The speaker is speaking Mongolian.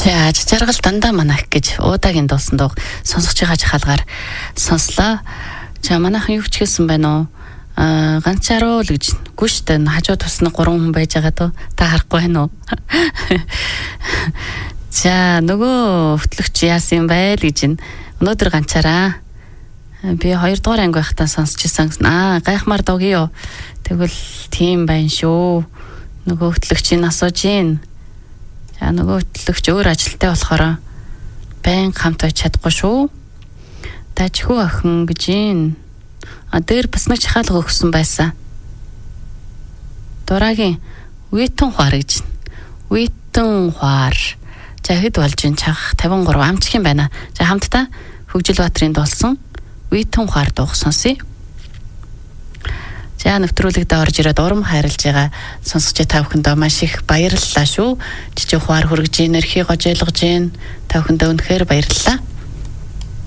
За жаргал дандаа манайх гэж уудагийн дуусан дуу сонсож байгаа жахалгаар сонслоо. За манайхан юу ч хэлсэн байна уу? Ганцаараа л гэж гүштэй хажуу туснаа 3 хүн байж байгаа дөө та харахгүй байна уу? За нөгөө хөтлөгч яасан бай л гэж өнөөдөр ганцаараа би 2 дугаар анги байхдаа сонсч ирсэн. Гайхмаар дуугийё. Тэгвэл тийм байна шүү. Нөгөө хөтлөгчийн асууж гин. За нөгөө хөтлөгч өөр ажилтай болохоор байн хамт байж чадахгүй шүү. Дажхүү охин гэж гин. Дээр бас нэг жахаалга өгсөн байсан. Дураагийн үетэн хуар гэж. Үетэн хуар. За хэд болж ин чах 53 амчих юм байна. За хамтдаа Хөгжилбаатрын дуулсан үетэн хуар дуух сонсъё. За нэвтрүүлэгт орж ирээд урам хайрлж байгаа сонсогч та бүхэндээ маш их баярлалаа шүү. Жижиг хуар хүргэж ийн, эрхийг гожойлгож ийн. Та бүхэндээ үнэхээр баярлалаа.